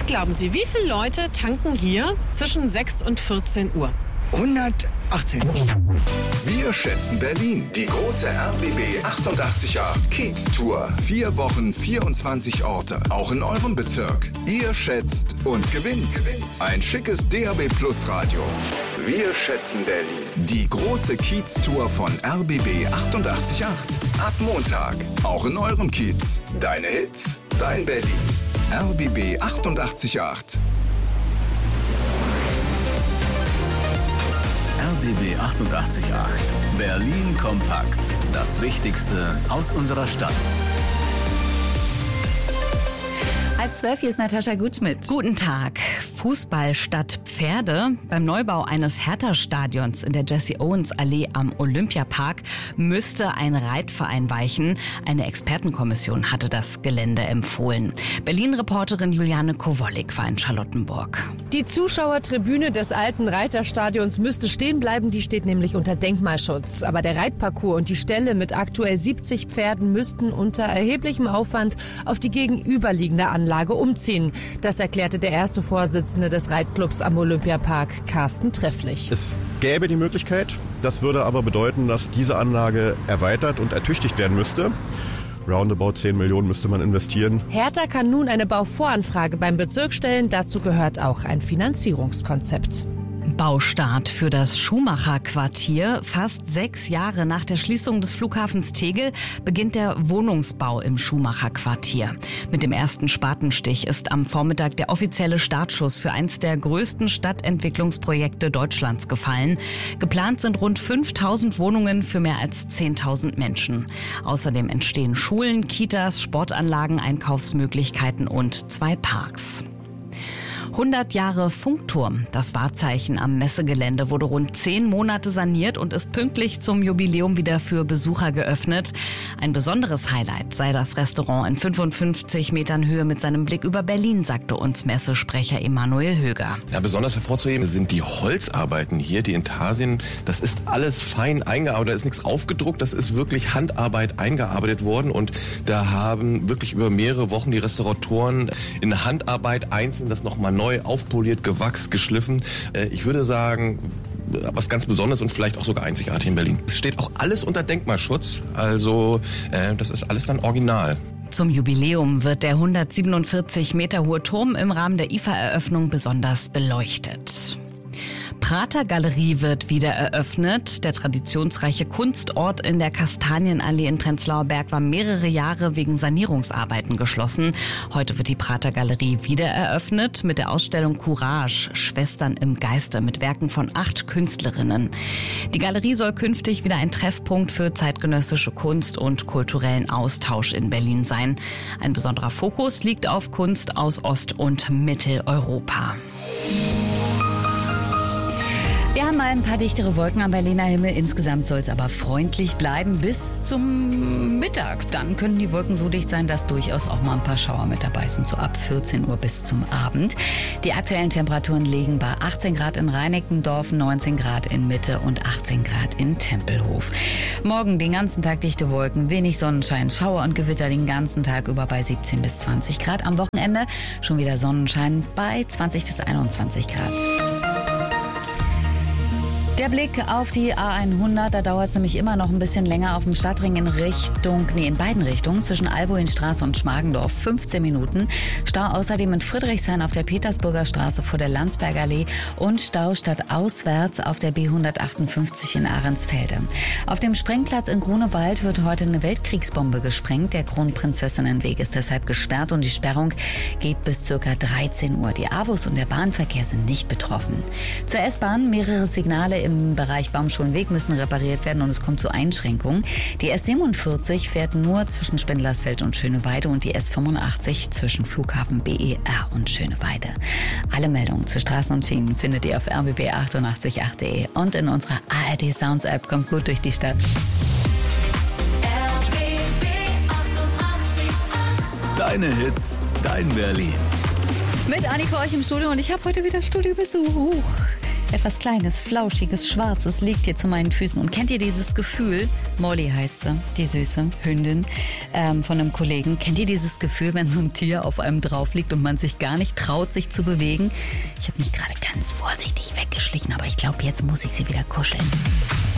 glauben Sie, wie viele Leute tanken hier zwischen 6 und 14 Uhr? 118. Wir schätzen Berlin. Die große RBB 888 Kiez-Tour. 4 Wochen, 24 Orte. Auch in eurem Bezirk. Ihr schätzt und gewinnt. Ein schickes DAB Plus Radio. Wir schätzen Berlin. Die große Kiez-Tour von RBB 888. Ab Montag. Auch in eurem Kiez. Deine Hits, dein Berlin. RBB 888. RBB 888. Berlin kompakt. Das Wichtigste aus unserer Stadt. 11:30, hier ist Natascha Gutschmidt. Guten Tag. Fußball statt Pferde. Beim Neubau eines Hertha-Stadions in der Jesse-Owens-Allee am Olympiapark müsste ein Reitverein weichen. Eine Expertenkommission hatte das Gelände empfohlen. Berlin-Reporterin Juliane Kowollik war in Charlottenburg. Die Zuschauertribüne des alten Reiterstadions müsste stehen bleiben. Die steht nämlich unter Denkmalschutz. Aber der Reitparcours und die Ställe mit aktuell 70 Pferden müssten unter erheblichem Aufwand auf die gegenüberliegende Anlage umziehen. Das erklärte der erste Vorsitzende des Reitclubs am Olympiapark, Carsten Trefflich. Es gäbe die Möglichkeit, das würde aber bedeuten, dass diese Anlage erweitert und ertüchtigt werden müsste. Roundabout 10 Millionen müsste man investieren. Hertha kann nun eine Bauvoranfrage beim Bezirk stellen. Dazu gehört auch ein Finanzierungskonzept. Baustart für das Schumacher-Quartier. Fast 6 Jahre nach der Schließung des Flughafens Tegel beginnt der Wohnungsbau im Schumacher-Quartier. Mit dem ersten Spatenstich ist am Vormittag der offizielle Startschuss für eins der größten Stadtentwicklungsprojekte Deutschlands gefallen. Geplant sind rund 5.000 Wohnungen für mehr als 10.000 Menschen. Außerdem entstehen Schulen, Kitas, Sportanlagen, Einkaufsmöglichkeiten und 2 Parks. 100 Jahre Funkturm. Das Wahrzeichen am Messegelände wurde rund 10 Monate saniert und ist pünktlich zum Jubiläum wieder für Besucher geöffnet. Ein besonderes Highlight sei das Restaurant in 55 Metern Höhe mit seinem Blick über Berlin, sagte uns Messesprecher Emanuel Höger. Ja, besonders hervorzuheben sind die Holzarbeiten hier, die Intarsien. Das ist alles fein eingearbeitet, da ist nichts aufgedruckt, das ist wirklich Handarbeit eingearbeitet worden. Und da haben wirklich über mehrere Wochen die Restauratoren in Handarbeit einzeln das nochmal neu aufpoliert, gewachst, geschliffen. Ich würde sagen, was ganz Besonderes und vielleicht auch sogar einzigartig in Berlin. Es steht auch alles unter Denkmalschutz, also das ist alles dann original. Zum Jubiläum wird der 147 Meter hohe Turm im Rahmen der IFA-Eröffnung besonders beleuchtet. Prater-Galerie wird wieder eröffnet. Der traditionsreiche Kunstort in der Kastanienallee in Prenzlauer Berg war mehrere Jahre wegen Sanierungsarbeiten geschlossen. Heute wird die Prater-Galerie wieder eröffnet mit der Ausstellung Courage, Schwestern im Geiste mit Werken von 8 Künstlerinnen. Die Galerie soll künftig wieder ein Treffpunkt für zeitgenössische Kunst und kulturellen Austausch in Berlin sein. Ein besonderer Fokus liegt auf Kunst aus Ost- und Mitteleuropa. Wir haben ein paar dichtere Wolken am Berliner Himmel. Insgesamt soll es aber freundlich bleiben bis zum Mittag. Dann können die Wolken so dicht sein, dass durchaus auch mal ein paar Schauer mit dabei sind. So ab 14 Uhr bis zum Abend. Die aktuellen Temperaturen liegen bei 18 Grad in Reinickendorf, 19 Grad in Mitte und 18 Grad in Tempelhof. Morgen den ganzen Tag dichte Wolken, wenig Sonnenschein, Schauer und Gewitter den ganzen Tag über bei 17 bis 20 Grad. Am Wochenende schon wieder Sonnenschein bei 20 bis 21 Grad. Der Blick auf die A100, da dauert es nämlich immer noch ein bisschen länger auf dem Stadtring in beiden Richtungen, zwischen Albuinstraße und Schmargendorf, 15 Minuten. Stau außerdem in Friedrichshain auf der Petersburger Straße vor der Landsberger Allee und Stau stadtauswärts auf der B158 in Ahrensfelde. Auf dem Sprengplatz in Grunewald wird heute eine Weltkriegsbombe gesprengt. Der Kronprinzessinnenweg ist deshalb gesperrt und die Sperrung geht bis ca. 13 Uhr. Die AWOS und der Bahnverkehr sind nicht betroffen. Zur S-Bahn, mehrere Signale im Bereich Baumschulenweg müssen repariert werden und es kommt zu Einschränkungen. Die S47 fährt nur zwischen Spindlersfeld und Schöneweide und die S85 zwischen Flughafen BER und Schöneweide. Alle Meldungen zu Straßen und Schienen findet ihr auf rbb888.de und in unserer ARD Sounds App. Kommt gut durch die Stadt. RBB 888. Deine Hits, dein Berlin. Mit Anni für euch im Studio und ich habe heute wieder Studiobesuch. Etwas Kleines, Flauschiges, Schwarzes liegt hier zu meinen Füßen. Und kennt ihr dieses Gefühl? Molly heißt sie, die süße Hündin von einem Kollegen. Kennt ihr dieses Gefühl, wenn so ein Tier auf einem drauf liegt und man sich gar nicht traut, sich zu bewegen? Ich habe mich gerade ganz vorsichtig weggeschlichen, aber ich glaube, jetzt muss ich sie wieder kuscheln.